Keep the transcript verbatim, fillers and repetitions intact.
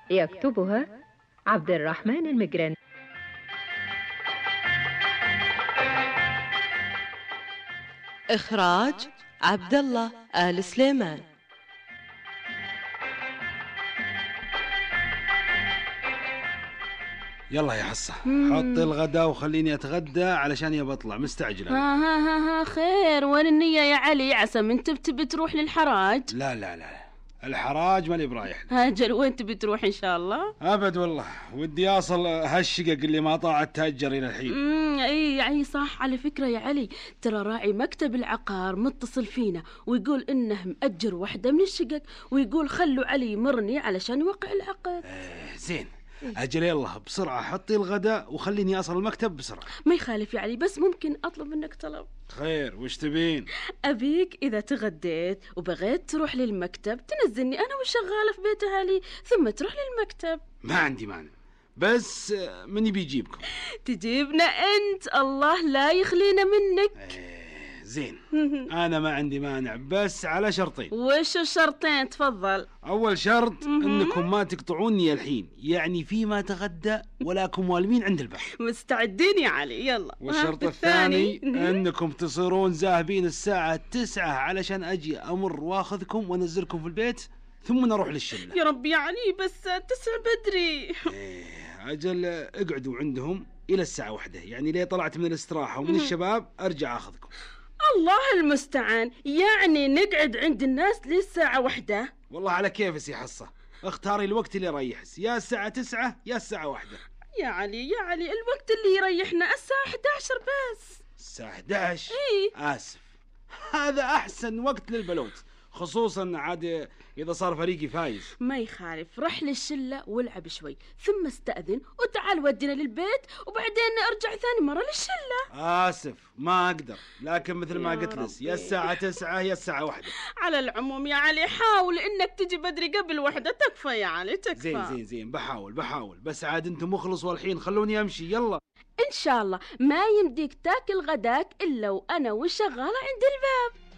يكتبها عبد الرحمن المجرن. إخراج عبد الله آل سليمان. يلا يا حصة حط الغداء وخليني أتغدى علشان يبى أطلع مستعجل. ها ها ها ها خير، وين النية يا علي؟ عسى من تبي تروح للحراج؟ لا لا لا الحراج ماني برايح. هاجل وين تبي تروح إن شاء الله؟ أبد والله ودي أصل هالشقق اللي ما طاعت تأجر إلى الحين. امم اي اي صح. على فكرة يا علي، ترى راعي مكتب العقار متصل فينا ويقول إنه مأجر واحدة من الشقق، ويقول خلوا علي يمرني علشان يوقع العقد. آه زين أجل يلا بسرعة حطي الغداء وخليني أصل المكتب بسرعة. ما يخالف يا علي، بس ممكن أطلب منك طلب؟ خير وش تبين؟ أبيك إذا تغديت وبغيت تروح للمكتب تنزلني أنا والشغالة في بيت أهلي، ثم تروح للمكتب. ما عندي مانع، بس من يبي يجيبكم؟ تجيبنا أنت، الله لا يخلينا منك. آه زين أنا ما عندي مانع، بس على شرطين. وش الشرطين؟ تفضل. أول شرط أنكم ما تقطعوني الحين، يعني فيما تغدى ولاكم والمين عند البحر. مستعدين يا علي؟ يلا. والشرط الثاني أنكم تصيرون ذاهبين الساعة تسعة علشان أجي أمر واخذكم وانزلكم في البيت ثم نروح للشلة. يا رب يا علي، بس تسع بدري. إيه أجل اقعدوا عندهم إلى الساعة واحدة، يعني ليه طلعت من الاستراحة ومن الشباب أرجع أخذكم. الله المستعان، يعني نقعد عند الناس للساعة واحدة؟ والله على كيف يا حصة، اختاري الوقت اللي يريحك، يا الساعة تسعة يا الساعة واحدة. يا علي يا علي الوقت اللي يريحنا الساعة إحدى عشر بس. الساعة إحدى عشر؟ إيه آسف، هذا أحسن وقت للبلوت، خصوصا عاد إذا صار فريقي فايز. ما يخالف، رح للشلة والعب شوي ثم استأذن وتعال ودينا للبيت وبعدين ارجع ثاني مرة للشلة. آسف ما أقدر، لكن مثل ما قلت لك يا الساعة تسعة يا الساعة واحدة. على العموم يا علي حاول إنك تجي بدري قبل واحدة، تكفى يا علي تكفى. زين زين زين بحاول بحاول، بس عاد أنتم مخلصوا الحين خلوني أمشي يلا. إن شاء الله ما يمديك تاكل غداك إلا وأنا والشغالة عند الباب.